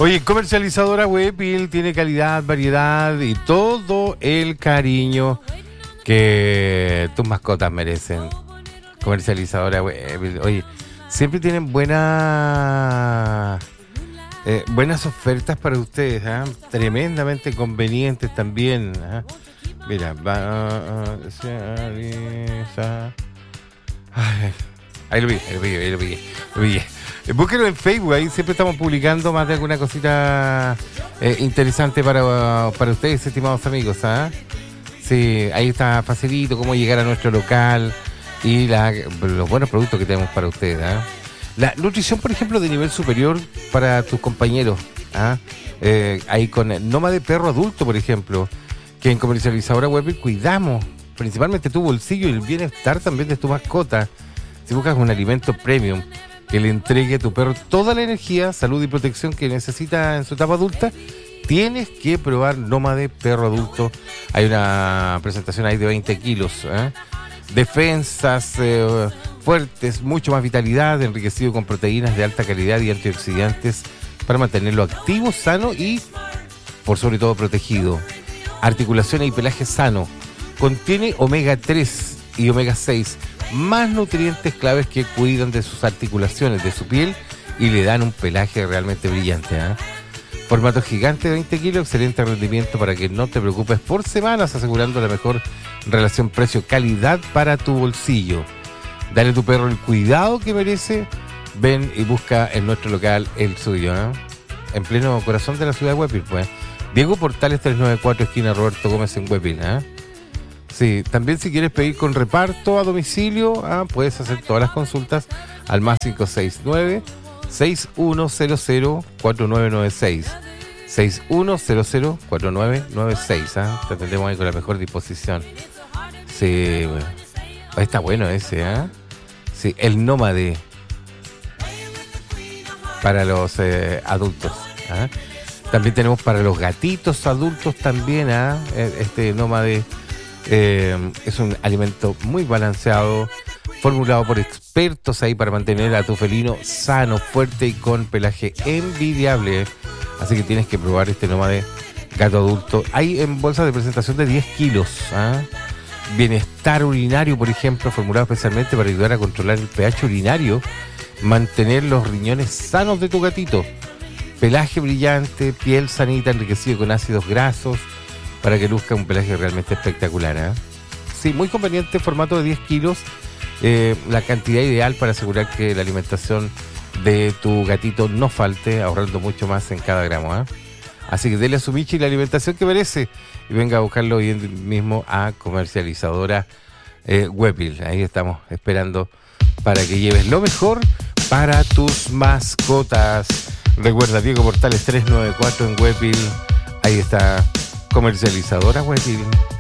Oye, comercializadora Webpil tiene calidad, variedad y todo el cariño que tus mascotas merecen. Comercializadora Webpil. Oye, siempre tienen buenas ofertas para ustedes, ¿eh? Tremendamente convenientes también, ¿eh? Mira, ahí lo vi. Búsquenlo en Facebook, ahí siempre estamos publicando más de alguna cosita interesante para ustedes, estimados amigos, ¿ah? Sí, ahí está facilito cómo llegar a nuestro local y los buenos productos que tenemos para ustedes, ¿ah? La nutrición, por ejemplo, de nivel superior para tus compañeros, ¿ah? Ahí con Nómade Perro Adulto, por ejemplo, que en Comercializadora Webpil cuidamos principalmente tu bolsillo y el bienestar también de tu mascota. Si buscas un alimento premium que le entregue a tu perro toda la energía, salud y protección que necesita en su etapa adulta, tienes que probar Nómade Perro Adulto. Hay una presentación ahí de 20 kilos, ¿eh? Defensas fuertes, mucho más vitalidad, enriquecido con proteínas de alta calidad y antioxidantes para mantenerlo activo, sano y, por sobre todo, protegido. Articulaciones y pelaje sano. Contiene omega 3 y omega 6, más nutrientes claves que cuidan de sus articulaciones, de su piel y le dan un pelaje realmente brillante, ¿eh? Formato gigante de 20 kilos, excelente rendimiento para que no te preocupes por semanas, asegurando la mejor relación precio-calidad para tu bolsillo. Dale a tu perro el cuidado que merece. Ven y busca en nuestro local el suyo, ¿eh? En pleno corazón de la ciudad de Webpil, pues. Diego Portales 394, esquina Roberto Gómez en Webpil, ¿eh? Sí, también si quieres pedir con reparto a domicilio, puedes hacer todas las consultas al más 569-6100-4996. 6100-4996, te atendemos ahí con la mejor disposición. Sí, bueno. Está bueno ese, ¿eh? Sí, el Nómade para los adultos, ¿eh? También tenemos para los gatitos adultos también, este Nómade. Es un alimento muy balanceado, formulado por expertos ahí para mantener a tu felino sano, fuerte y con pelaje envidiable. Así que tienes que probar este Nómade gato adulto. Hay en bolsas de presentación de 10 kilos. Bienestar urinario, por ejemplo, formulado especialmente para ayudar a controlar el pH urinario, mantener los riñones sanos de tu gatito. Pelaje brillante, piel sanita, enriquecido con ácidos grasos, para que luzca un pelaje realmente espectacular, ¿eh? Sí, muy conveniente, formato de 10 kilos, la cantidad ideal para asegurar que la alimentación de tu gatito no falte, ahorrando mucho más en cada gramo, ¿eh? Así que dele a su Michi la alimentación que merece y venga a buscarlo hoy mismo a Comercializadora Webpil. Ahí estamos esperando para que lleves lo mejor para tus mascotas. Recuerda, Diego Portales 394 en Webpil. Ahí está Comercializadora Webpil.